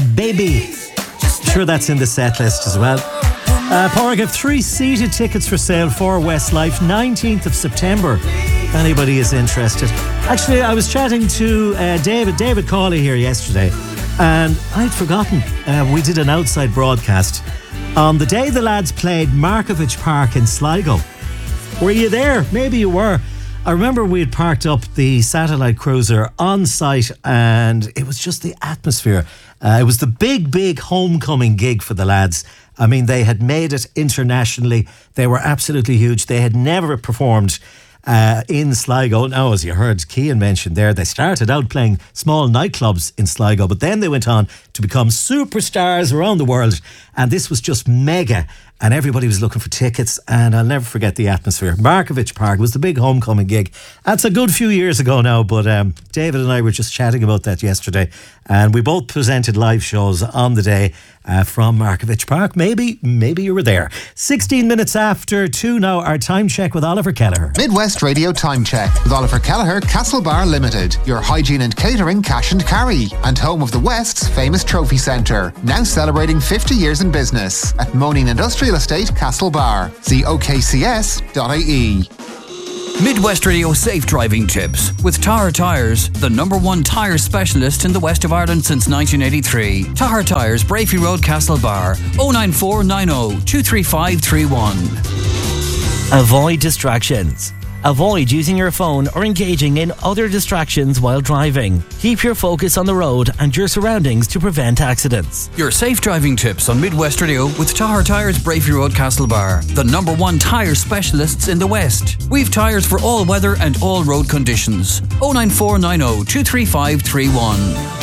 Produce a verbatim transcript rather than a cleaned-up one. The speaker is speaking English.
Baby. I'm sure that's in the set list as well. Uh, Pádraig have three seated tickets for sale for Westlife, nineteenth of September. If anybody is interested. Actually, I was chatting to uh, David, David Cawley here yesterday, and I'd forgotten. Uh, we did an outside broadcast on the day the lads played Markovich Park in Sligo. Were you there? Maybe you were. I remember we had parked up the satellite cruiser on site, and it was just the atmosphere. Uh, it was the big, big homecoming gig for the lads. I mean, they had made it internationally. They were absolutely huge. They had never performed uh, in Sligo. Now, as you heard Cian mention there, they started out playing small nightclubs in Sligo, but then they went on to become superstars around the world. And this was just mega. And everybody was looking for tickets, and I'll never forget the atmosphere. Markovich Park was the big homecoming gig. That's a good few years ago now, but um, David and I were just chatting about that yesterday, and we both presented live shows on the day uh, from Markovich Park. Maybe, maybe you were there. sixteen minutes after two now, our time check with Oliver Kelleher. Midwest Radio Time Check with Oliver Kelleher, Castlebar Limited, your hygiene and catering cash and carry, and home of the West's famous trophy centre, now celebrating fifty years in business at Moaning Industrial Estate, Castlebar. See O K C S dot I E. Midwest Radio Safe Driving Tips with Tahar Tyres, the number one tyre specialist in the west of Ireland since nineteen eighty-three. Tahar Tyres, Brafey Road, Castlebar. oh nine four nine oh two three five three one. Avoid distractions. Avoid using your phone or engaging in other distractions while driving. Keep your focus on the road and your surroundings to prevent accidents. Your safe driving tips on Midwest Radio with Tahar Tyres, Brafey Road, Castlebar, the number one tyre specialists in the West. We've tyres for all weather and all road conditions. oh nine four nine oh two three five three one.